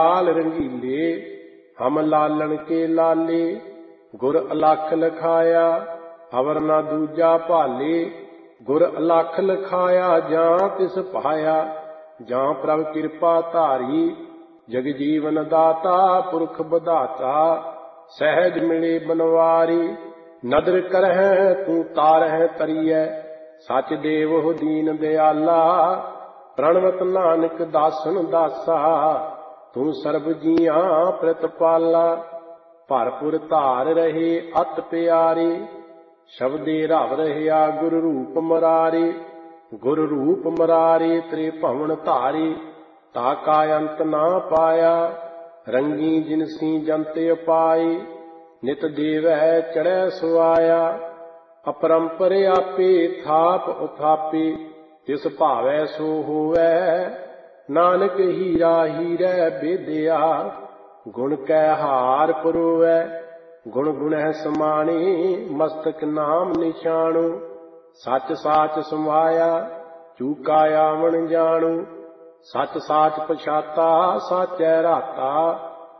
लाल रंगीले हम लालन के लाले। गुर अलख लखाया अवर न दूजा भाले। गुर अलख लखाया जां तिस पाया। जां प्रभ कृपा धारी जग जीवन दाता पुरख बधाता। सहज मिले बनवारी नदर करह तू तारह तरिय। सच देव हो दीन दयाला प्रणवत नानक दासन दासा। तू सर्ब जियां प्रतिपाला भरपुर धार रहे अत प्यारे। शब्दे रव रहया गुर रूप मरारे। गुर रूप मरारे त्रे भवन धारे। ताका अंत ना पाया रंगी जिनसी जंत अपाए। नित देवै चढ़ै सुआया अपरंपर आपे। थाप उथापे तिस भावै सो होवै। नानक हीरा हीरै बेदिया गुण कै हार परोवै। गुण गुणह समाने मस्तक नाम निशाणु। सच साच समाया चूका आवन जाणु। सच साच पछाता साचै राता।